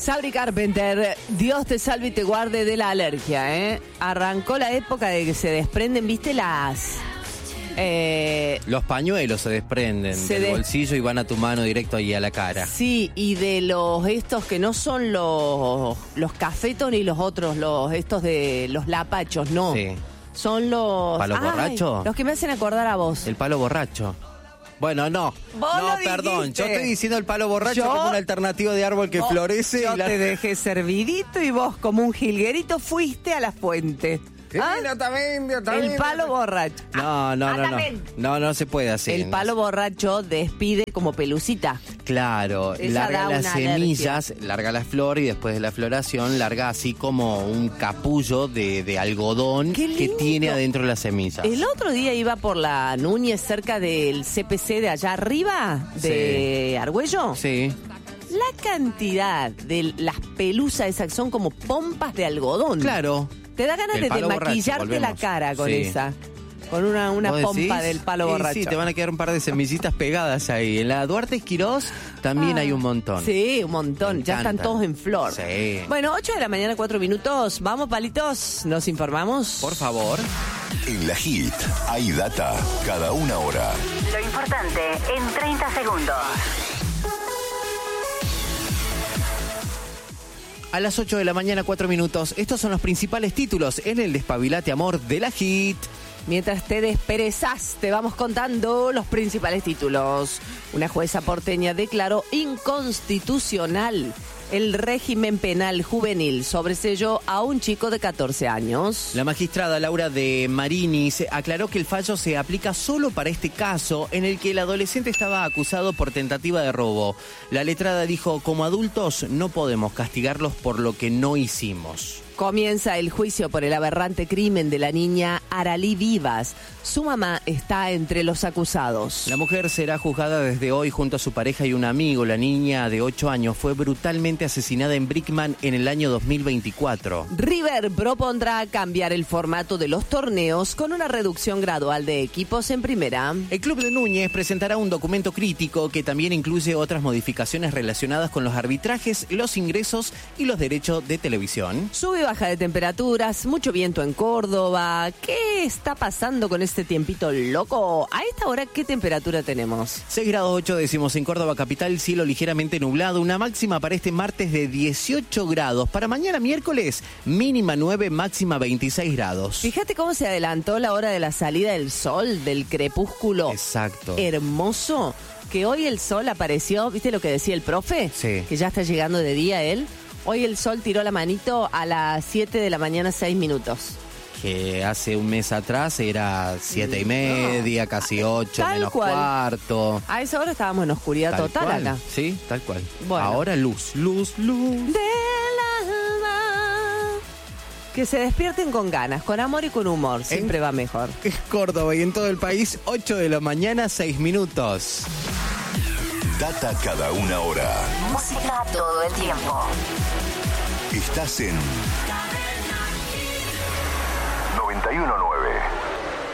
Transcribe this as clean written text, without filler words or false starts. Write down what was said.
Sabri Carpenter, Dios te salve y te guarde de la alergia, ¿eh? Arrancó la época de que se desprenden, ¿viste? Los pañuelos se desprenden del bolsillo y van a tu mano directo ahí a la cara. Sí, y de estos que no son los cafetos ni los otros, estos de los lapachos, no. Sí. Son los... ¿Palo borracho? Los que me hacen acordar a vos. El palo borracho. Bueno, no. Vos No, lo perdón. dijiste. Yo estoy diciendo el palo borracho como una alternativa de árbol que florece. Yo te dejé servidito y vos, como un jilguerito, fuiste a la fuente. ¿Ah? El palo borracho. No se puede hacer. El palo borracho despide como pelucita. Claro, Esa larga da las una semillas, larga la flor y después de la floración larga así como un capullo de algodón que tiene adentro las semillas. El otro día iba por la Núñez cerca del CPC de allá arriba, de Argüello. Sí. La cantidad de las pelusas esas son como pompas de algodón. Claro. Te da ganas de maquillarte la cara con esa. Con una pompa del palo borracho. Sí, te van a quedar un par de semillitas pegadas ahí. En la Duarte Quirós también hay un montón. Sí, un montón. Ya están todos en flor. Sí. Bueno, 8 de la mañana, 4 minutos. Vamos, palitos. ¿Nos informamos? Por favor. En la Hit hay data cada una hora. Lo importante en 30 segundos. A las 8 de la mañana, 4 minutos. Estos son los principales títulos en el Despabilate Amor de la Hit. Mientras te desperezás, te vamos contando los principales títulos. Una jueza porteña declaró inconstitucional el régimen penal juvenil sobreselló a un chico de 14 años. La magistrada Laura de Marinis aclaró que el fallo se aplica solo para este caso en el que el adolescente estaba acusado por tentativa de robo. La letrada dijo, como adultos no podemos castigarlos por lo que no hicimos. Comienza el juicio por el aberrante crimen de la niña Aralí Vivas. Su mamá está entre los acusados. La mujer será juzgada desde hoy junto a su pareja y un amigo. La niña de 8 años fue brutalmente asesinada en Brickman en el año 2024. River propondrá cambiar el formato de los torneos con una reducción gradual de equipos en primera. El Club de Núñez presentará un documento crítico que también incluye otras modificaciones relacionadas con los arbitrajes, los ingresos y los derechos de televisión. Sube y baja de temperaturas, mucho viento en Córdoba. ¿Qué está pasando con este tiempito loco? A esta hora, ¿qué temperatura tenemos? 6 grados 8 décimos en Córdoba capital, cielo ligeramente nublado, una máxima para este martes de 18 grados. Para mañana miércoles, mínima 9, máxima 26 grados. Fíjate cómo se adelantó la hora de la salida del sol, del crepúsculo. Exacto. Hermoso. Que hoy el sol apareció, ¿viste lo que decía el profe? Sí. Que ya está llegando de día él. Hoy el sol tiró la manito a las 7 de la mañana, 6 minutos. Que hace un mes atrás era 7:30, casi 8 menos cuarto. A esa hora estábamos en oscuridad total acá. Sí, tal cual. Bueno. Ahora luz. Del alma. Que se despierten con ganas, con amor y con humor. Siempre va mejor. Es Córdoba y en todo el país, 8 de la mañana, 6 minutos. Data cada una hora. Música todo el tiempo. Estás en 91.9.